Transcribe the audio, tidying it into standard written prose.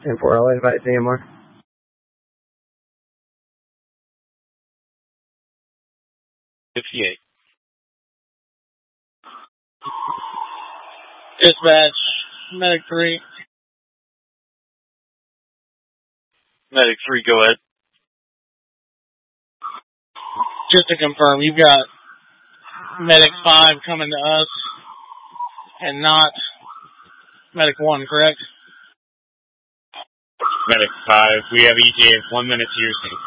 in Fort LA by CMR. Dispatch, Medic 3. Medic 3, go ahead. Just to confirm, you've got Medic 5 coming to us and not Medic 1, correct? Medic 5, we have ETA 1 minute to your scene.